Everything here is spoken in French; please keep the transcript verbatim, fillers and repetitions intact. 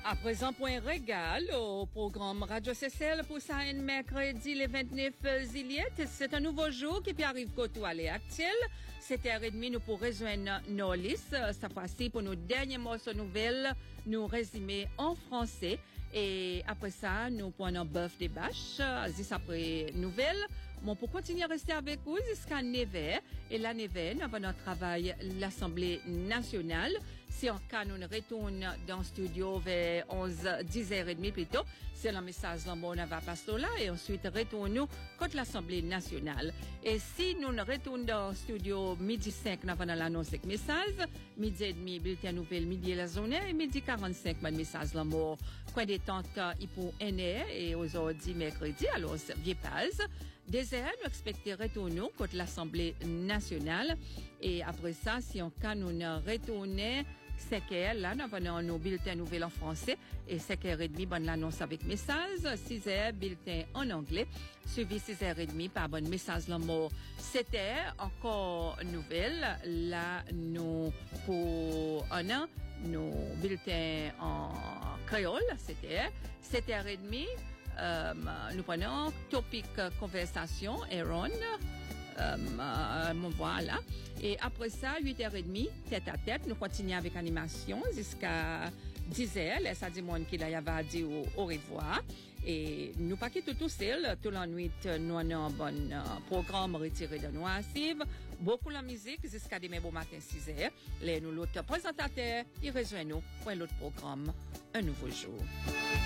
À présent, point régal au programme Radio C C L pour ça, un mercredi le vingt-neuf juillet. C'est un nouveau jour qui arrive côté à l'actuel. sept heures trente, nous pour rejoindre nos listes. Cette fois-ci, pour nos derniers morceaux nouvelles, nous résumer en français. Et après ça, nous prenons bœuf des bâches, juste après nouvelles. Bon, pour continuer à rester avec vous jusqu'à neuf heures. Et la neuf heures, nous avons notre travail l'Assemblée nationale. Si en cas, nous retournons dans le studio vers onze, dix heures trente plutôt, c'est le message d'Ambon va passer là et ensuite retournons contre l'Assemblée nationale. Et si nous retournons dans le studio midi cinq, nous avons l'annonce avec message, midi et demi, bulletin nouvelle, midi la journée et midi quarante-cinq, le message d'Ambon. Coin détente, il pour un heure et aujourd'hui, mercredi, alors c'est vieux pause. Des heures, nous expectons retourner contre l'Assemblée nationale. Et après ça, si en cas, nous retournons cinq heures, là, nous avons nos bulletins nouvelles en français et cinq heures trente, bonne l'annonce avec message, six heures, bulletin en anglais, suivi six heures trente par bonne message le mot sept heures, encore nouvelle, là, nous, pour un an, nos bulletins en créole, c'était sept heures trente, euh, nous prenons topic conversation, Aaron, euh, euh, voilà. Et après ça, huit heures trente, tête à tête, nous continuons avec animation jusqu'à dix heures. Là, ça dit mon qui là, va dire au, au revoir. Et nous pas quitter tout seul. Toute la nuit, nous avons un bon euh, programme retiré de nous à suivre. Beaucoup la musique jusqu'à demain bon matin six heures. Là, nous l'autre présentateur, il rejoint nous pour un autre programme, un nouveau jour.